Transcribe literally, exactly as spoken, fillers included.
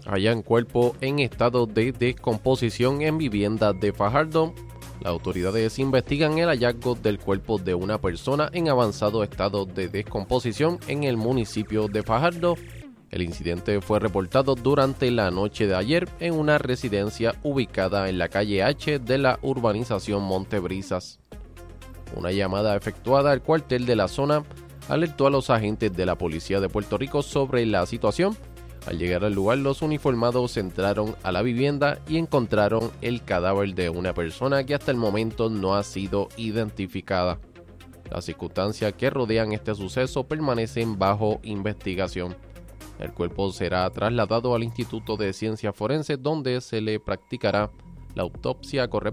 hallan cuerpo en estado de descomposición en vivienda de Fajardo. Las autoridades investigan el hallazgo del cuerpo de una persona en avanzado estado de descomposición en el municipio de Fajardo. El incidente fue reportado durante la noche de ayer en una residencia ubicada en la calle H de la urbanización Montebrisas. Una llamada efectuada al cuartel de la zona alertó a los agentes de la Policía de Puerto Rico sobre la situación. Al llegar al lugar, los uniformados entraron a la vivienda y encontraron el cadáver de una persona que hasta el momento no ha sido identificada. Las circunstancias que rodean este suceso permanecen bajo investigación. El cuerpo será trasladado al Instituto de Ciencias Forenses, donde se le practicará la autopsia correspondiente